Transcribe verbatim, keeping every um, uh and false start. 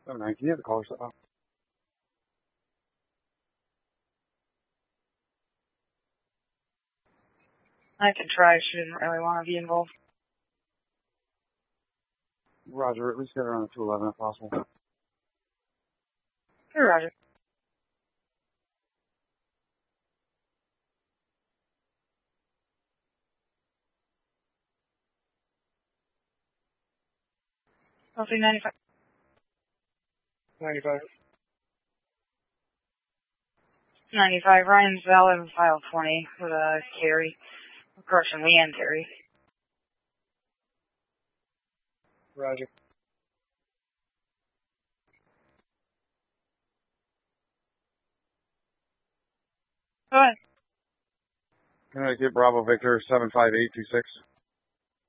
seven nine, can you have the caller set up? I can try. She didn't really want to be involved. Roger, at least get her on the two eleven if possible. Hey, Roger. Something ninety-five. ninety-five. ninety-five. Ryan's valid in file twenty with uh, Terry. Correction, Leanne Terry. Roger. Go ahead. Connecticut Bravo Victor seven five eight two six.